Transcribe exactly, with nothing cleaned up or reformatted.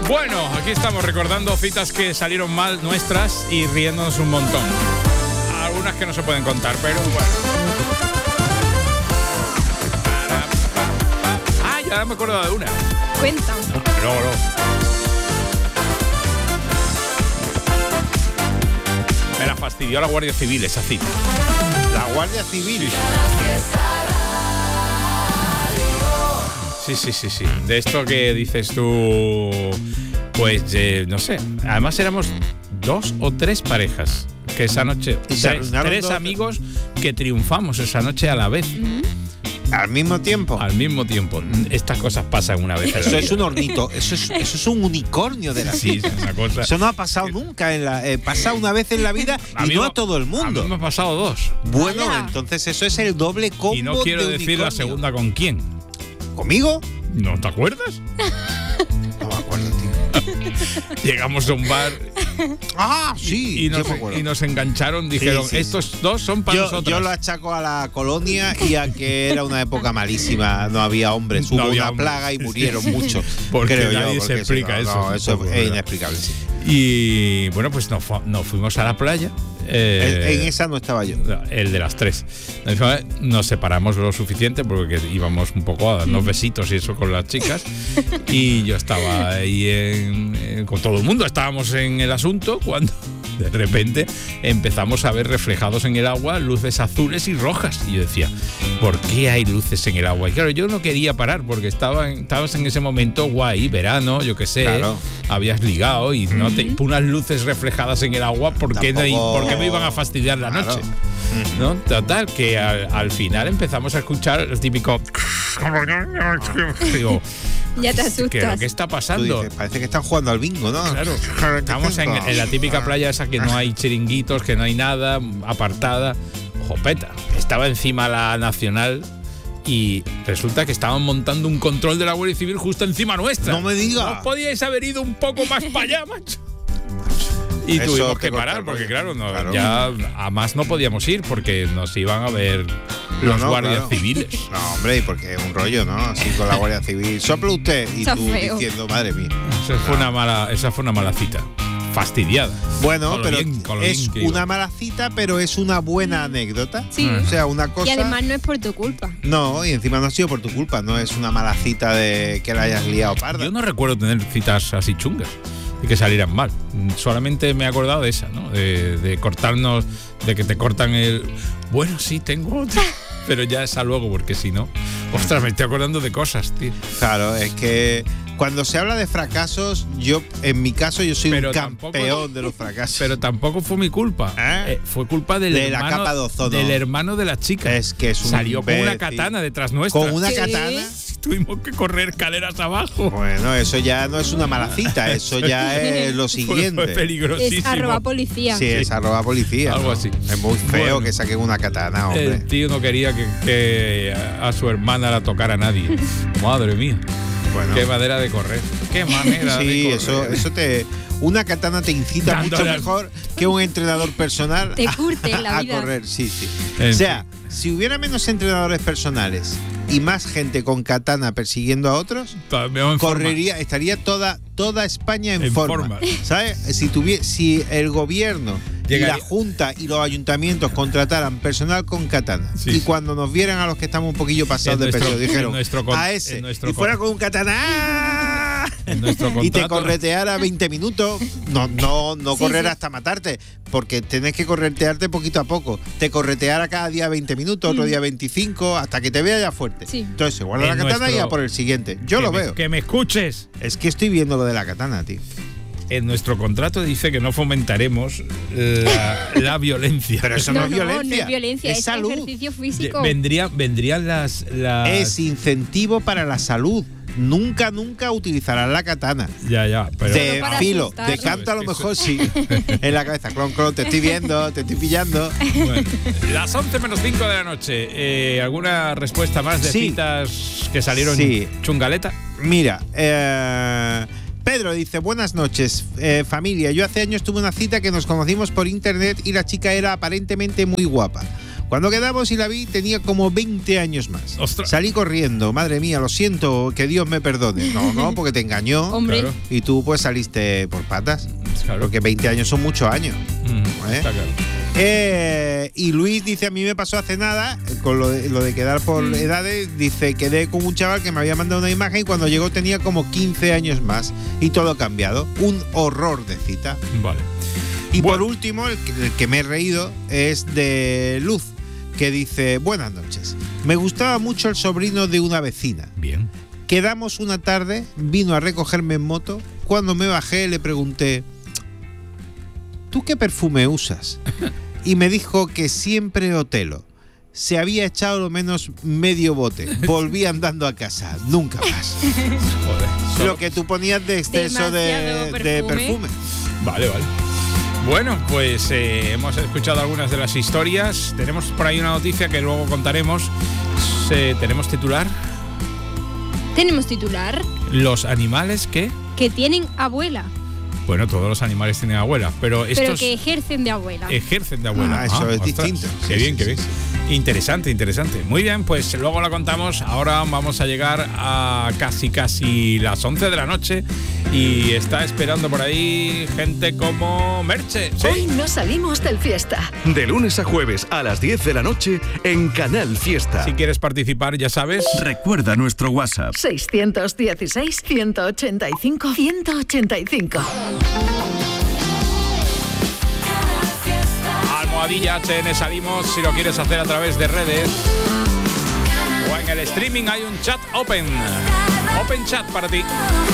Bueno, aquí estamos recordando citas que salieron mal nuestras y riéndonos un montón. Algunas que no se pueden contar, pero bueno. Ah, ya me acuerdo de una. Cuéntame. No, no. Me la fastidió la Guardia Civil esa cita. La Guardia Civil. Sí, sí, sí, sí. De esto que dices tú, pues eh, no sé. Además éramos dos o tres parejas que esa noche, ¿Y se tres, arruinaron tres dos? amigos que triunfamos esa noche a la vez. ¿Al mismo tiempo? Al mismo tiempo. Estas cosas pasan una vez en la Eso vida. es un hornito, eso es, eso es un unicornio de la Sí, vida. es una cosa. Eso no ha pasado nunca en la, eh, pasa una vez en la vida A y mí no me- a todo el mundo. A mí me ha pasado dos. Bueno, Vaya. entonces eso es el doble combo Y no quiero de decir la unicornio. segunda con quién. ¿Conmigo? ¿No te acuerdas? No me acuerdo, tío. Llegamos a un bar Ah, sí, y, yo nos, me acuerdo. y nos engancharon. Dijeron, Sí, sí, estos dos son para Yo, nosotros. yo lo achaco a la colonia y a que era una época malísima, no había hombres, No hubo había una hombres. plaga y murieron Sí. muchos. Porque creo nadie yo, se porque explica no, eso, no, es eso un poco, es ¿verdad? inexplicable, sí. Y bueno, pues nos, fu- nos fuimos a la playa. eh, En, en esa no estaba yo. El de las tres. Nos separamos lo suficiente porque íbamos un poco a darnos besitos y eso con las chicas. Y yo estaba ahí en, en- con todo el mundo, estábamos en el asunto cuando de repente empezamos a ver reflejados en el agua luces azules y rojas. Y yo decía, ¿por qué hay luces en el agua? Y claro, yo no quería parar porque estaba en, estabas en ese momento guay, verano, yo qué sé, Claro. habías ligado y no te, unas luces reflejadas en el agua, ¿por qué, no- Tampoco- por qué me iban a fastidiar la Claro. noche? ¿No? Total, que al, al final empezamos a escuchar el típico. Digo, Ya te ¿qué, asustas. ¿qué está Tú pasando? dices, parece que están jugando al bingo, ¿no? Claro, estamos en, en la típica playa esa que no hay chiringuitos, que no hay nada, apartada. Jopeta, estaba encima la nacional y resulta que estaban montando un control de la Guardia Civil justo encima nuestra. No me digas. No podíais haber ido un poco más para allá, macho. Y Eso tuvimos te que corta parar el porque rollo. claro, no, Claro. ya a más no podíamos ir porque nos iban a ver No, los no, guardias claro. civiles. No, hombre, porque es un rollo, ¿no? Así con la Guardia Civil. Sopla usted y Está tú feo. diciendo, madre mía. Esa fue una mala, esa fue una mala cita. Fastidiada. Bueno, Con lo pero bien- con lo es bien que iba. una mala cita, pero es una buena anécdota. Sí. O sea, una cosa. Y además no es por tu culpa. No, y encima no ha sido por tu culpa, no es una mala cita de que la hayas liado parda. Yo no recuerdo tener citas así chungas y que salieran mal. Solamente me he acordado de esa, ¿no? De, de cortarnos, de que te cortan el. Bueno, sí, tengo otra. Pero ya esa luego, porque si no. Ostras, me estoy acordando de cosas, tío. Claro, es que cuando se habla de fracasos, yo, en mi caso, yo soy Pero un tampoco- campeón de los fracasos. Pero tampoco fue mi culpa. ¿Eh? Eh, fue culpa del De la hermano capa de ozono. del hermano de la chica. Es que es un Salió con una imbécil. katana detrás nuestra. Con una ¿Qué? katana. Tuvimos que correr escaleras abajo. Bueno, eso ya no es una mala cita, eso ya es lo Fue- siguiente. Fue peligrosísimo. Es arroba policía. Sí, es arroba policía. Algo ¿no? así. Es muy feo Bueno. que saquen una katana, hombre. El tío no quería que, que a su hermana la tocara nadie. Madre mía. Bueno. Qué manera de correr. Qué manera de Sí, correr. eso, eso te. Una katana te incita Dándole mucho al- mejor que un entrenador personal Te a- curte en la a vida. correr. Sí, sí. En O sea, si hubiera menos entrenadores personales y más gente con katana persiguiendo a otros, Todavía en forma. correría, estaría toda, toda España en, En forma. forma. ¿Sabes? Si, tuvie- si el gobierno y Llegaría- la Junta y los ayuntamientos contrataran personal con katana Sí, y sí. cuando nos vieran a los que estamos un poquillo pasados En de nuestro- peso, dijeron en nuestro con- a ese en nuestro y fuera con- con un katana ¡ah! En nuestro y te contrato- correteara veinte minutos, no, no, no Sí, correr sí. hasta matarte, porque tenés que corretearte poquito a poco. Te correteara cada día veinte minutos, otro día veinticinco, hasta que te vea ya fuerte. Sí. Entonces se guarda En la katana y nuestro- ya por el siguiente. Yo que lo me- veo. Que me escuches. Es que estoy viendo lo de la katana, tío. En nuestro contrato dice que no fomentaremos la, la violencia. Pero eso no, No, es no, violencia. no es violencia, es, salud. ejercicio físico. Vendrían, vendrían las, las. Es incentivo para la salud. Nunca, nunca utilizarás la katana. Ya, ya. Pero de Solo para filo, asustar. de canto a lo Eso es- mejor sí. En la cabeza, clon, clon, te estoy viendo, te estoy pillando. Bueno, las once menos cinco de la noche. Eh, ¿Alguna respuesta más de Sí. citas que salieron Sí. chungaleta? Mira, eh, Pedro dice, buenas noches, eh, familia. Yo hace años tuve una cita que nos conocimos por internet y la chica era aparentemente muy guapa. Cuando quedamos y la vi tenía como veinte años más. Ostras. Salí corriendo, madre mía, lo siento, que Dios me perdone. No, no, porque te engañó. Hombre. Claro. Y tú pues saliste por patas. Claro. Porque veinte años son muchos años. Mm, ¿Eh? está claro. Eh, y Luis dice, a mí me pasó hace nada, con lo de, lo de quedar por Mm. edades, dice, quedé con un chaval que me había mandado una imagen y cuando llegó tenía como quince años más y todo ha cambiado. Un horror de cita. Vale. Y Bueno. por último, el que, el que me he reído es de Luz, que dice, buenas noches, me gustaba mucho el sobrino de una vecina. Bien. Quedamos una tarde, vino a recogerme en moto, cuando me bajé le pregunté, ¿tú qué perfume usas? Y me dijo que siempre Otelo. Se había echado lo menos medio bote. Volví andando a casa, nunca más. Joder. Solo- Lo que tú ponías de exceso de, Demasiado de perfume. perfume. Vale, vale. Bueno, pues eh, hemos escuchado algunas de las historias. Tenemos por ahí una noticia que luego contaremos. Se- tenemos titular. Tenemos titular Los animales que... que tienen abuela, Bueno, todos los animales tienen abuela, pero pero estos que ejercen de abuela. ejercen de abuela. Ah, eso es ostras, distinto. Qué Sí, bien, sí, qué sí, bien. sí. Interesante, interesante. Muy bien, pues luego lo contamos. Ahora vamos a llegar a casi, casi las once de la noche y está esperando por ahí gente como Merche. ¿Sí? Hoy no salimos del fiesta. De lunes a jueves a las diez de la noche en Canal Fiesta. Si quieres participar, ya sabes. Recuerda nuestro WhatsApp. seiscientos dieciséis, ciento ochenta y cinco, ciento ochenta y cinco. Almohadilla H N salimos si lo quieres hacer a través de redes. O en el streaming hay un chat open. Open chat para ti.